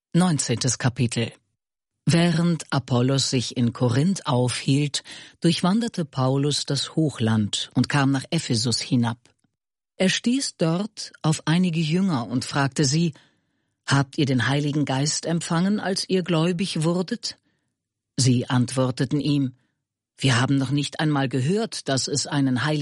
19. Kapitel. Während Apollos sich in Korinth aufhielt, durchwanderte Paulus das Hochland und kam nach Ephesus hinab. Er stieß dort auf einige Jünger und fragte sie: »Habt ihr den Heiligen Geist empfangen, als ihr gläubig wurdet?« Sie antworteten ihm: »Wir haben noch nicht einmal gehört, dass es einen Heiligen